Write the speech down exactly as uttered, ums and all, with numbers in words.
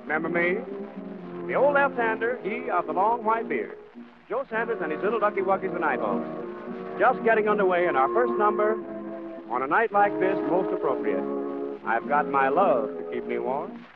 Remember me? The old left-hander, he of the long white beard. Joe Sanders and his little ducky wuckies and eyeballs. Just getting underway in our first number on a night like this, most appropriate. I've got my love to keep me warm.